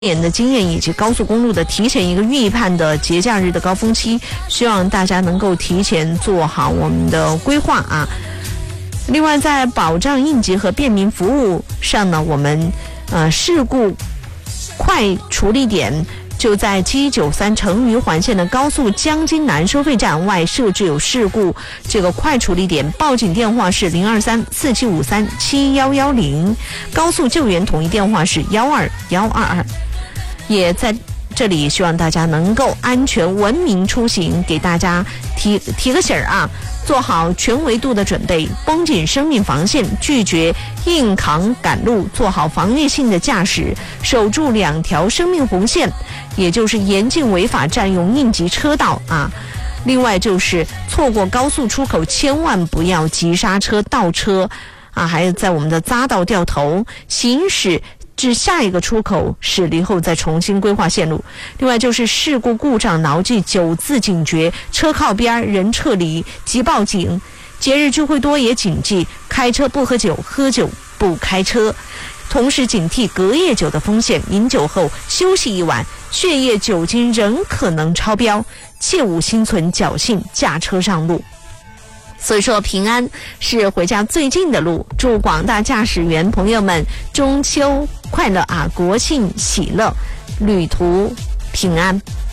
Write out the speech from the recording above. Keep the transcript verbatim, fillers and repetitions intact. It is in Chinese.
年的经验以及高速公路的提前一个预判的节假日的高峰期，希望大家能够提前做好我们的规划啊。另外，在保障应急和便民服务上呢，我们呃事故快处理点就在七九三成渝环线的高速江津南收费站外设置有事故这个快处理点，报警电话是零二三四七五三七幺幺零，高速救援统一电话是幺二幺二二。也在这里希望大家能够安全文明出行，给大家提提个醒儿啊，做好全维度的准备，绷紧生命防线，拒绝硬扛赶路，做好防御性的驾驶，守住两条生命红线，也就是严禁违法占用应急车道啊。另外就是错过高速出口，千万不要急刹车倒车啊，还有在我们的匝道掉头行驶至下一个出口驶离后再重新规划线路。另外就是事故故障牢记九字警诀，车靠边人撤离即报警，节日聚会多也谨记开车不喝酒，喝酒不开车，同时警惕隔夜酒的风险，饮酒后休息一晚，血液酒精仍可能超标，切勿心存侥幸驾车上路。所以说平安是回家最近的路，祝广大驾驶员朋友们中秋快乐啊，国庆喜乐，旅途平安。